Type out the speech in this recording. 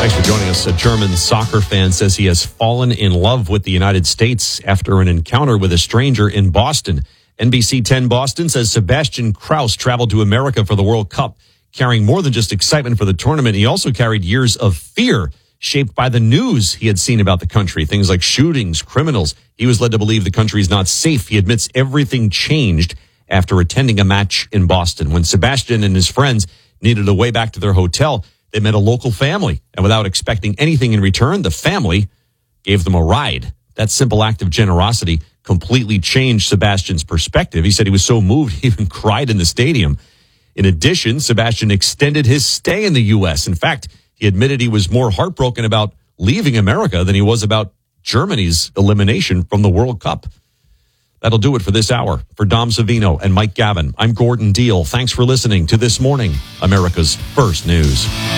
Thanks for joining us. A German soccer fan says he has fallen in love with the United States after an encounter with a stranger in Boston. NBC 10 Boston says Sebastian Kraus traveled to America for the World Cup, carrying more than just excitement for the tournament. He also carried years of fear shaped by the news he had seen about the country, things like shootings, criminals. He was led to believe the country is not safe. He admits everything changed after attending a match in Boston. When Sebastian and his friends needed a way back to their hotel, they met a local family, and without expecting anything in return, the family gave them a ride. That simple act of generosity completely changed Sebastian's perspective. He said he was so moved, he even cried in the stadium. In addition, Sebastian extended his stay in the U.S. In fact, he admitted he was more heartbroken about leaving America than he was about Germany's elimination from the World Cup. That'll do it for this hour. For Dom Savino and Mike Gavin, I'm Gordon Deal. Thanks for listening to This Morning, America's First News.